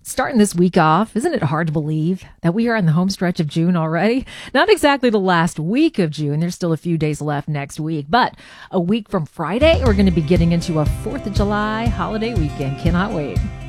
Starting this week off, isn't it hard to believe that we are on the home stretch of June already? Not exactly the last week of June. There's still a few days left next week, but a week from Friday, we're going to be getting into a 4th of July holiday weekend. Cannot wait.